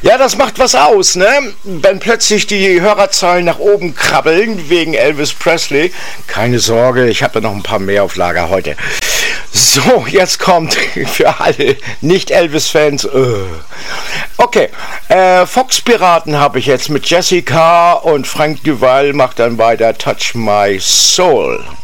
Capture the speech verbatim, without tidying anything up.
Ja, das macht was aus, ne? Wenn plötzlich die Hörerzahlen nach oben krabbeln wegen Elvis Presley. Keine Sorge, ich habe da noch ein paar mehr auf Lager heute. So, jetzt kommt für alle Nicht-Elvis-Fans. Uh. Okay, äh, Fox-Piraten habe ich jetzt mit Jessica und Frank Duval macht dann weiter Touch My Soul.